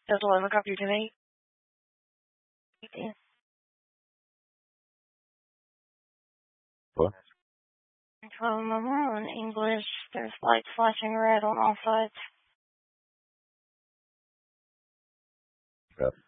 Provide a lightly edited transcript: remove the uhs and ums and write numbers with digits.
Does the look up your today? What? In English, there's lights flashing red on all sides. Yeah.